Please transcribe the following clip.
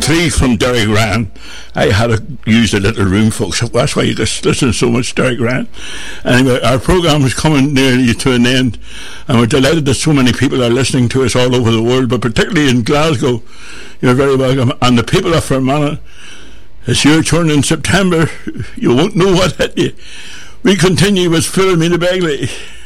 3 from Derek Ryan. I had to use a little room, folks. That's why you just listen so much to Derek Ryan. Anyway, our programme is coming nearly to an end, and we're delighted that so many people are listening to us all over the world, but particularly in Glasgow. You're very welcome. And the people of Fermanagh, it's your turn in September. You won't know what hit you. We continue with Philomena Begley.